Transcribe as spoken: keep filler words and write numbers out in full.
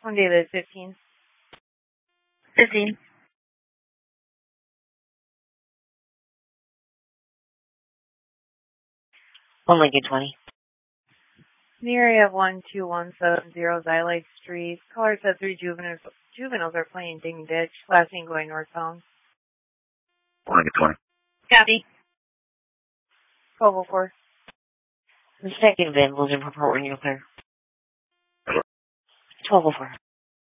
One David, fifteen. fifteen. One Lincoln, twenty. In the area of one two one seven zero Xylite Street, caller said three juveniles juveniles are playing ding ditch, last seen going northbound. One Lincoln, twenty. Copy. twelve oh four. The second van was in report when you're clear. twelve oh four.